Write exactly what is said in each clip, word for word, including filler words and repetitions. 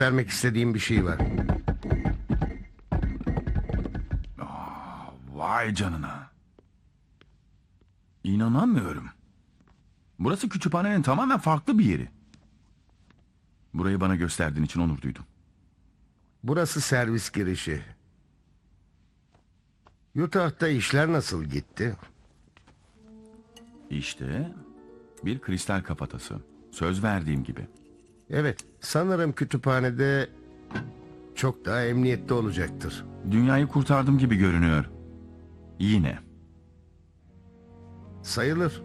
vermek istediğim bir şey var. Vay canına. İnanamıyorum. Burası kütüphanenin tamamen farklı bir yeri. Burayı bana gösterdiğin için onur duydum. Burası servis girişi. Utah'ta işler nasıl gitti? İşte bir kristal kafatası. Söz verdiğim gibi. Evet, sanırım kütüphanede çok daha emniyette olacaktır. Dünyayı kurtardım gibi görünüyor. Yine. Sayılır.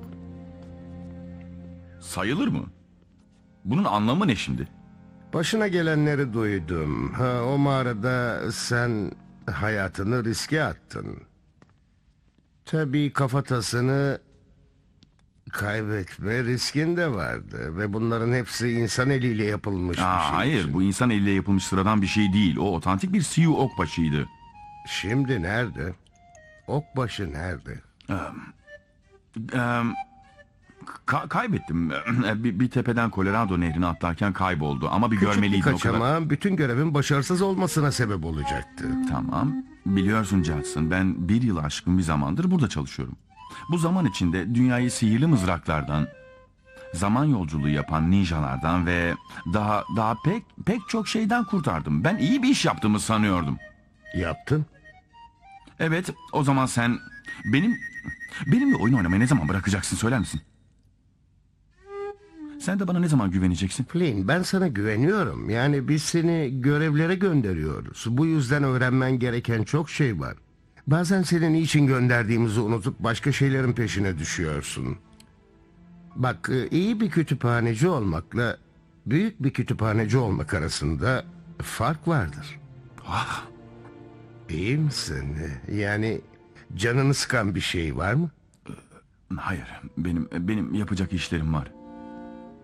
Sayılır mı? Bunun anlamı ne şimdi? Başına gelenleri duydum. Ha, o mağarada sen hayatını riske attın. Tabii kafatasını kaybetme riskin de vardı. Ve bunların hepsi insan eliyle yapılmış bir Aa, şey. hayır, bu insan eliyle yapılmış sıradan bir şey değil. O otantik bir Sioux okbaşıydı. Şimdi nerede? Okbaşı nerede? Ee, ka- kaybettim. bir, bir tepeden Colorado nehrine atlarken kayboldu. Ama bir Küçük bir görmeliydim o kadar. kaçamağın bütün görevin başarısız olmasına sebep olacaktı. Tamam. Biliyorsun Jackson, ben bir yıl aşkın bir zamandır burada çalışıyorum. Bu zaman içinde dünyayı sihirli mızraklardan, zaman yolculuğu yapan ninjalardan ve daha daha pek pek çok şeyden kurtardım. Ben iyi bir iş yaptığımı sanıyordum. Yaptın. Evet, o zaman sen benim benimle oyun oynamayı ne zaman bırakacaksın, söyler misin? Sen de bana ne zaman güveneceksin? Flynn, ben sana güveniyorum. Yani biz seni görevlere gönderiyoruz. Bu yüzden öğrenmen gereken çok şey var. Bazen senin niçin gönderdiğimizi unutup başka şeylerin peşine düşüyorsun. Bak, e, iyi bir kütüphaneci olmakla büyük bir kütüphaneci olmak arasında fark vardır. Ah, İyi misin? Yani canını sıkan bir şey var mı? hayır, benim benim yapacak işlerim var.